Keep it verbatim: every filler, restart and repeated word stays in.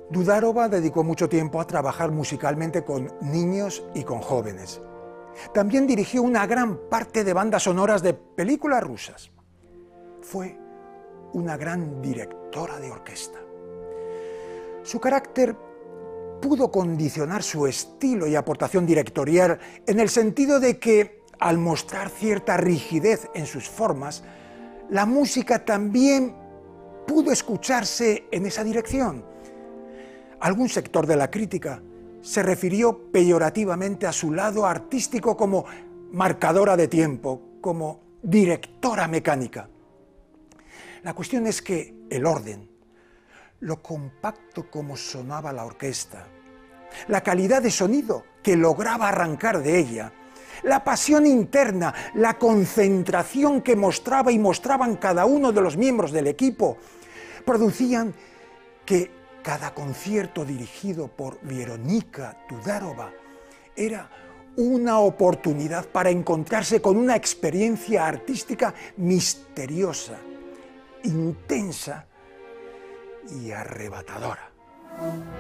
Dudarova dedicó mucho tiempo a trabajar musicalmente con niños y con jóvenes. También dirigió una gran parte de bandas sonoras de películas rusas. Fue una gran directora de orquesta. Su carácter pudo condicionar su estilo y aportación directorial en el sentido de que, al mostrar cierta rigidez en sus formas, la música también pudo escucharse en esa dirección. Algún sector de la crítica se refirió peyorativamente a su lado artístico como marcadora de tiempo, como directora mecánica. La cuestión es que el orden, lo compacto como sonaba la orquesta, la calidad de sonido que lograba arrancar de ella, la pasión interna, la concentración que mostraba y mostraban cada uno de los miembros del equipo, producían que cada concierto dirigido por Veronika Dudarova era una oportunidad para encontrarse con una experiencia artística misteriosa, intensa y arrebatadora.